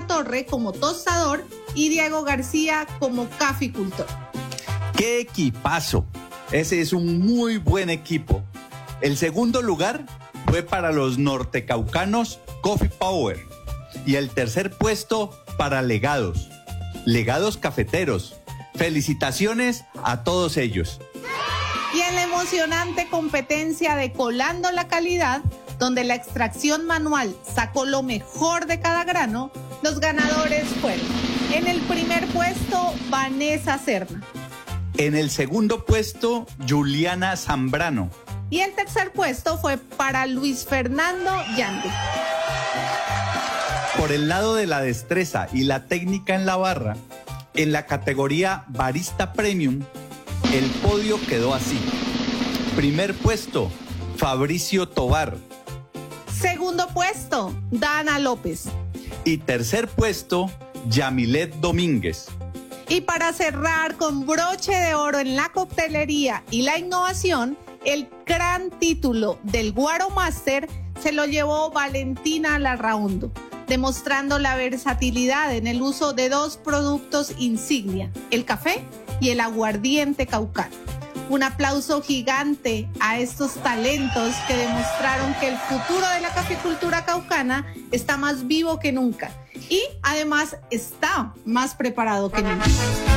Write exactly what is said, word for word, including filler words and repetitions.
Torre como tostador y Diego García como caficultor. ¡Qué equipazo! Ese es un muy buen equipo. El segundo lugar fue para los nortecaucanos Coffee Power y el tercer puesto para Legados. Legados Cafeteros. Felicitaciones a todos ellos. Y en la emocionante competencia de Colando la Calidad, donde la extracción manual sacó lo mejor de cada grano, los ganadores fueron: en el primer puesto, Vanessa Serna. En el segundo puesto, Juliana Zambrano. Y el tercer puesto fue para Luis Fernando Yandi. Por el lado de la destreza y la técnica en la barra, en la categoría Barista Premium, el podio quedó así. Primer puesto, Fabricio Tobar. Segundo puesto, Dana López. Y tercer puesto, Yamilet Domínguez. Y para cerrar con broche de oro en la coctelería y la innovación, el gran título del Guaro Master se lo llevó Valentina Larraundo, demostrando la versatilidad en el uso de dos productos insignia, el café y el aguardiente caucano. Un aplauso gigante a estos talentos que demostraron que el futuro de la caficultura caucana está más vivo que nunca y además está más preparado que nunca.